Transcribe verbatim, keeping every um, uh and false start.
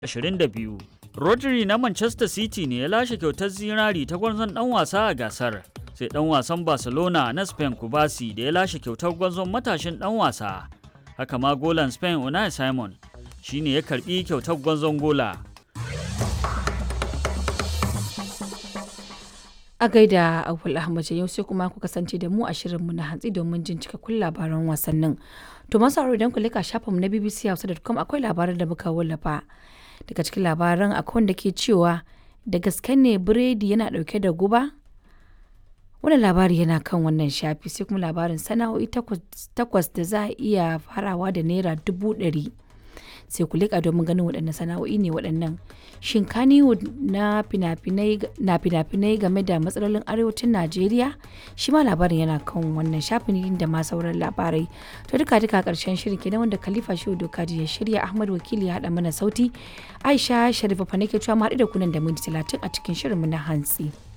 ashirin da biyu. Rodri na Manchester City ne ya lashe kyautar zinari ta gwarzon ɗan wasa a gasar. Sai ɗan wasan Barcelona na Spain Kubasi da ya lashe kyautar gwarzon matashin ɗan wasa. Haka ma golan Spain Unai Simon shi ne ya karɓi kyautar gwarzon gola. A gaida Abul Ahmad yau sai kuma ku kasance da mu a shirinmu na hantsi domin jin cikakkun labaran wasannin. To masu sauraro idan ku leka shafinmu na b b c hausa dot com akwai labaran da muka wallafa. Daga cikin labaran akwai wanda ke cewa da gaske ne biredi yana dauke da guba? Wannan labari yana kan wannan shafi. Sai kuma labarin sana'o'i takwas da za a iya farawa da naira dubu ɗari. Sai ku leƙa domin ganin waɗannan sana'o'i ne waɗannan. Shin Kannywood na fina-finai game da matsalolin arewacin Najeriya? Shi ma labarin yana kan wannan shafin da ma sauran labarai. To duka duka ƙarshen shirin kenan wanda Khalifa Shehu Dokaji ya shirya, Ahmad Wakili ya haɗa mana sauti. Aisha Sharifa fa nake cewa mu haɗu da kunan da minti talatin a cikin shirinmu na hantsi.